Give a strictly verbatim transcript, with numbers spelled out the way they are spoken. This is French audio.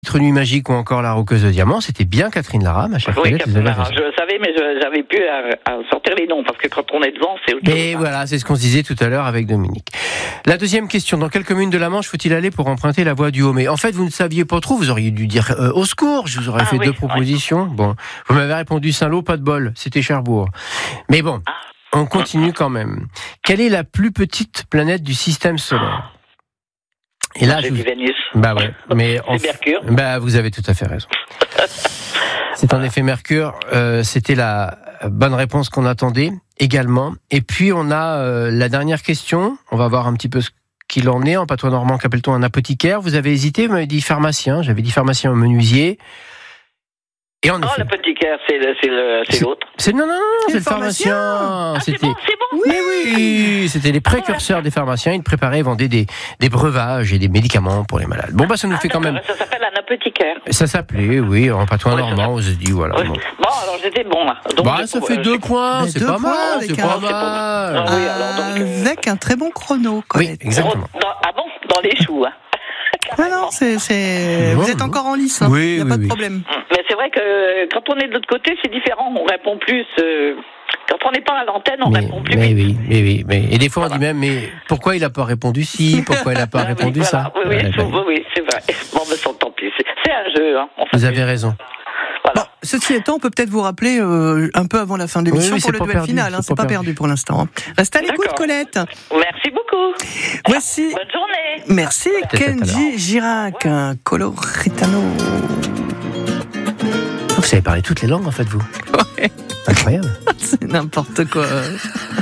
Nuit magique ou encore La Roqueuse de Diamant, c'était bien Catherine Lara, ma chère Oui, Colette, vous avez raison. je le savais, mais je n'avais plus à, à sortir les noms, parce que quand on est devant, c'est autre chose. Et voilà, c'est ce qu'on se disait tout à l'heure avec Dominique. La deuxième question, dans quelle commune de la Manche faut-il aller pour emprunter la voie du Haut-Mai ? En fait, vous ne saviez pas trop, vous auriez dû dire euh, au secours, je vous aurais Ah, fait oui, deux propositions. Oui. Bon, vous m'avez répondu Saint-Lô, pas de bol, c'était Cherbourg. Mais bon, on continue quand même. Quelle est la plus petite planète du système solaire ? Et là, J'ai je dit vous... Vénus. Bah ouais, mais c'est Mercure. Bah vous avez tout à fait raison. C'est en effet Mercure. Euh, c'était la bonne réponse qu'on attendait également. Et puis on a euh, la dernière question. On va voir un petit peu ce qu'il en est. En patois normand, qu'appelle-t-on un apothicaire ? Vous avez hésité, vous m'avez dit pharmacien. J'avais dit pharmacien au menuisier. Et en Oh, effet. l'apothicaire, c'est, le, c'est, le, c'est, c'est l'autre. C'est non non non, c'est, c'est le pharmacien. Ah, c'était. c'est bon, c'est bon. Oui, oui, c'était les précurseurs ah, des pharmaciens. Ils préparaient et vendaient des, des breuvages et des médicaments pour les malades. Bon, bah, ça nous ah, fait quand même. Ça s'appelle un apothicaire. Ça s'appelait, oui, en patois oui, normand, on se dit, voilà. Oui. Bon. bon, alors j'étais bon, là. Donc, bah, ça fait euh, deux points, c'est, deux pas points mal, c'est pas un... mal. Ah, oui, alors, donc, euh... Avec un très bon chrono, Colette. Oui, exactement. Dans, ah bon, dans les choux, hein. Ah non, c'est, c'est... Non, vous êtes non. encore en lice, hein. Oui, il n'y a oui, pas oui. de problème. Mais c'est vrai que quand on est de l'autre côté, c'est différent, on répond plus. Euh... Quand on n'est pas à l'antenne, on mais, répond plus. Mais oui, mais oui, mais et des fois voilà. On dit même, mais pourquoi il n'a pas répondu ci, pourquoi il n'a pas ah, répondu oui, ça voilà. Oui, oui, voilà, oui, oui, c'est vrai. Bon, mais sans tant pis, c'est, c'est un jeu. Hein. Enfin, vous avez raison. Voilà. Bon, ceci étant, on peut peut-être vous rappeler euh, un peu avant la fin de l'émission oui, oui, pour le duel perdu, final. Hein, c'est, c'est pas, pas perdu. perdu pour l'instant. Restez à l'écoute, D'accord. Colette. Merci beaucoup. Voici. Bonne journée. Merci, Kenji Girac, un coloritano. Vous savez parler toutes les langues, en fait, vous. Ouais. Incroyable. C'est n'importe quoi.